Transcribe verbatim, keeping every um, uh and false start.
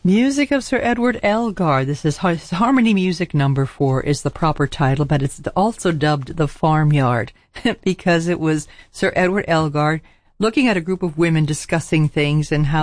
Music of Sir Edward Elgar. This is Harmony Music Number Four is the proper title, but it's also dubbed The Farmyard because it was Sir Edward Elgar looking at a group of women discussing things and how